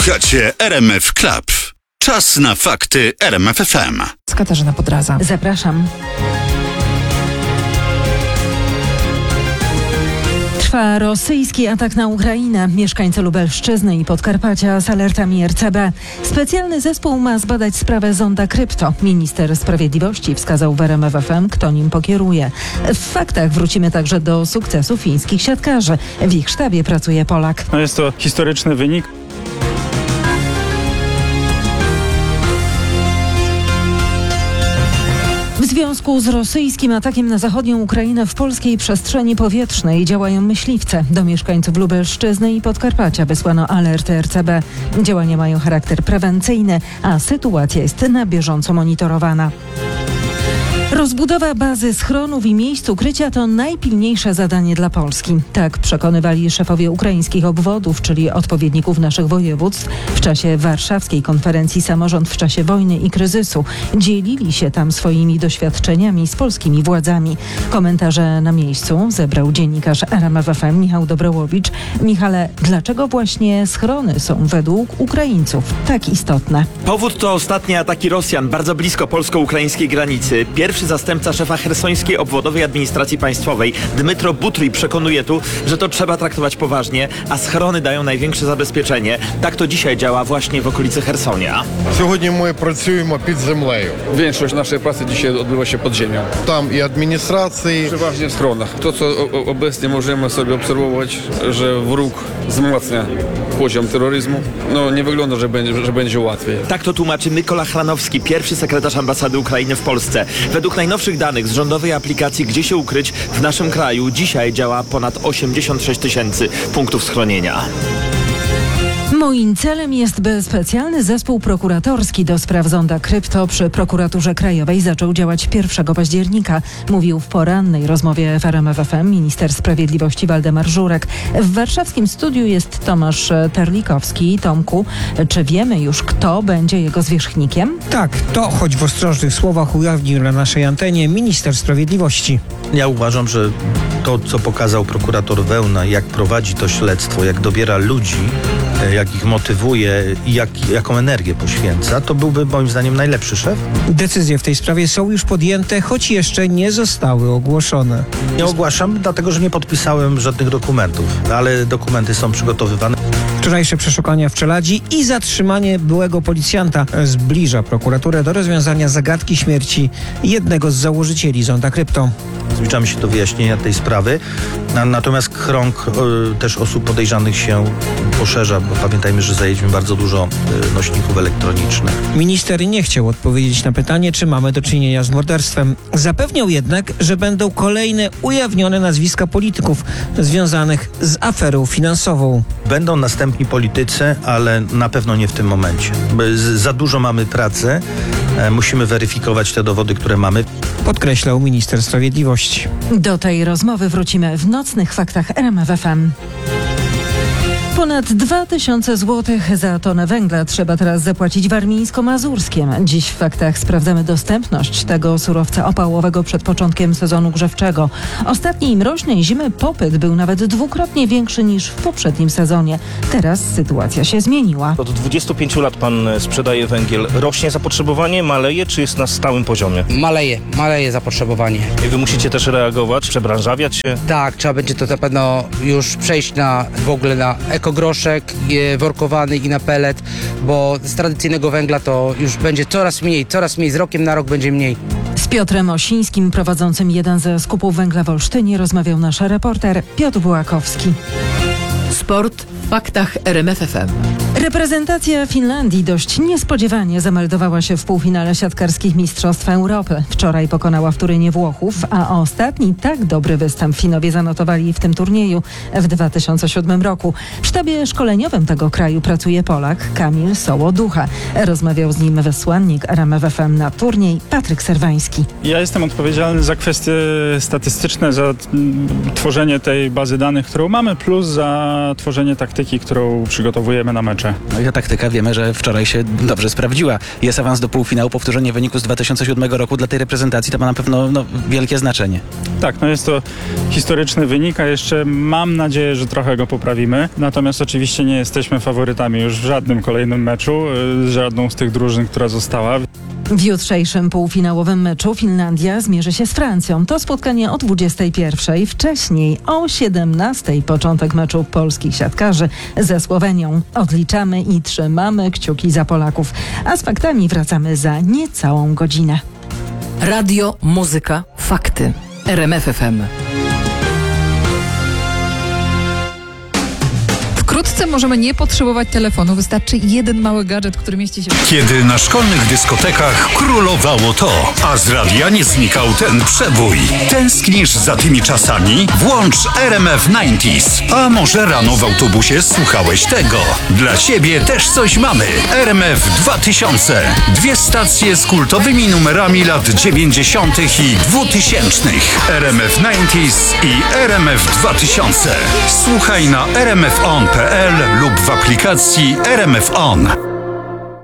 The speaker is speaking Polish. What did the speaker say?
Słuchacie RMF Club. Czas na fakty RMF FM. Katarzyna Podraza. Zapraszam. Trwa rosyjski atak na Ukrainę. Mieszkańcy Lubelszczyzny i Podkarpacia z alertami RCB. Specjalny zespół ma zbadać sprawę zonda krypto. Minister Sprawiedliwości wskazał w RMF FM, kto nim pokieruje. W faktach wrócimy także do sukcesu fińskich siatkarzy. W ich sztabie pracuje Polak. Jest to historyczny wynik. W związku z rosyjskim atakiem na zachodnią Ukrainę w polskiej przestrzeni powietrznej działają myśliwce. Do mieszkańców Lubelszczyzny i Podkarpacia wysłano alert RCB. Działania mają charakter prewencyjny, a sytuacja jest na bieżąco monitorowana. Rozbudowa bazy schronów i miejsc ukrycia to najpilniejsze zadanie dla Polski. Tak przekonywali szefowie ukraińskich obwodów, czyli odpowiedników naszych województw, w czasie warszawskiej konferencji Samorząd w czasie wojny i kryzysu. Dzielili się tam swoimi doświadczeniami z polskimi władzami. Komentarze na miejscu zebrał dziennikarz RMF FM Michał Dobrołowicz. Michale, dlaczego właśnie schrony są według Ukraińców tak istotne? Powód to ostatnie ataki Rosjan bardzo blisko polsko-ukraińskiej granicy. Pierwszy zastępca szefa Chersońskiej Obwodowej Administracji Państwowej, Dmytro Butrij, przekonuje tu, że to trzeba traktować poważnie, a schrony dają największe zabezpieczenie. Tak to dzisiaj działa właśnie w okolicy Chersonia. Сьогодні ми працюємо під землею. Większość naszej pracy dzisiaj odbywa się pod ziemią. Там і адміністрації. Przeważnie w stronach. To, co obecnie możemy sobie obserwować, że wróg wzmacnia poziom terroryzmu, nie wygląda, że będzie łatwiej. Tak to tłumaczy Mykola Chranowski, pierwszy sekretarz ambasady Ukrainy w Polsce. Według najnowszych danych z rządowej aplikacji Gdzie się ukryć w naszym kraju dzisiaj działa ponad 86 000 punktów schronienia. Moim celem jest, by specjalny zespół prokuratorski do spraw zonda krypto przy Prokuraturze Krajowej zaczął działać 1 października, mówił w porannej rozmowie w RMF FM minister sprawiedliwości Waldemar Żurek. W warszawskim studiu jest Tomasz Terlikowski. Tomku, czy wiemy już, kto będzie jego zwierzchnikiem? Tak, to choć w ostrożnych słowach ujawnił na naszej antenie minister sprawiedliwości. Ja uważam, że to, co pokazał prokurator Wełna, jak prowadzi to śledztwo, jak dobiera ludzi, jak ich motywuje i jaką energię poświęca, to byłby moim zdaniem najlepszy szef. Decyzje w tej sprawie są już podjęte, choć jeszcze nie zostały ogłoszone. Nie ogłaszam, dlatego że nie podpisałem żadnych dokumentów, ale dokumenty są przygotowywane. Wczorajsze przeszukania w Czeladzi i zatrzymanie byłego policjanta zbliża prokuraturę do rozwiązania zagadki śmierci jednego z założycieli zonda krypto. Zbliżamy się do wyjaśnienia tej sprawy, natomiast krąg też osób podejrzanych się poszerza, bo pamiętajmy, że zajęliśmy bardzo dużo nośników elektronicznych. Minister nie chciał odpowiedzieć na pytanie, czy mamy do czynienia z morderstwem. Zapewniał jednak, że będą kolejne ujawnione nazwiska polityków związanych z aferą finansową. Będą następni politycy, ale na pewno nie w tym momencie. Za dużo mamy pracy, musimy weryfikować te dowody, które mamy. Podkreślał minister sprawiedliwości. Do tej rozmowy wrócimy w nocnych faktach RMF FM. Ponad 2000 zł za tonę węgla trzeba teraz zapłacić warmińsko-mazurskiem. Dziś w faktach sprawdzamy dostępność tego surowca opałowego przed początkiem sezonu grzewczego. Ostatniej mroźnej zimy popyt był nawet dwukrotnie większy niż w poprzednim sezonie. Teraz sytuacja się zmieniła. Od 25 lat pan sprzedaje węgiel. Rośnie zapotrzebowanie, maleje, czy jest na stałym poziomie? Maleje zapotrzebowanie. I wy musicie też reagować, przebranżawiać się? Tak, trzeba będzie to na pewno już przejść w ogóle na ekogroszek workowany i na pelet, bo z tradycyjnego węgla to już będzie coraz mniej, z rokiem na rok będzie mniej. Z Piotrem Osińskim, prowadzącym jeden ze skupów węgla w Olsztynie, rozmawiał nasz reporter Piotr Bułakowski. Sport w faktach RMF FM. Reprezentacja Finlandii dość niespodziewanie zameldowała się w półfinale siatkarskich Mistrzostw Europy. Wczoraj pokonała w Turynie Włochów, a ostatni tak dobry występ Finowie zanotowali w tym turnieju w 2007 roku. W sztabie szkoleniowym tego kraju pracuje Polak Kamil Sołoducha. Rozmawiał z nim wysłannik RMF FM na turniej Patryk Serwański. Ja jestem odpowiedzialny za kwestie statystyczne, za tworzenie tej bazy danych, którą mamy, plus za tworzenie taktyki, którą przygotowujemy na mecze. mecze. No i ta taktyka wiemy, że wczoraj się dobrze sprawdziła. Jest awans do półfinału, powtórzenie wyniku z 2007 roku dla tej reprezentacji to ma na pewno wielkie znaczenie. Tak, jest to historyczny wynik, a jeszcze mam nadzieję, że trochę go poprawimy. Natomiast oczywiście nie jesteśmy faworytami już w żadnym kolejnym meczu, żadną z tych drużyn, która została. W jutrzejszym półfinałowym meczu Finlandia zmierzy się z Francją. To spotkanie o 21:00. Wcześniej o 17:00 początek meczu polskich siatkarzy ze Słowenią. Odliczamy i trzymamy kciuki za Polaków. A z faktami wracamy za niecałą godzinę. Radio, muzyka, fakty. RMF FM. Wkrótce możemy nie potrzebować telefonu, wystarczy jeden mały gadżet, który mieści się w... Kiedy na szkolnych dyskotekach królowało to, a z radia nie znikał ten przebój. Tęsknisz za tymi czasami? Włącz RMF 90s. A może rano w autobusie słuchałeś tego? Dla ciebie też coś mamy. RMF 2000. 2 stacje z kultowymi numerami lat 90. i 2000. RMF 90s i RMF 2000. Słuchaj na rmfon.pl lub w aplikacji RMF On.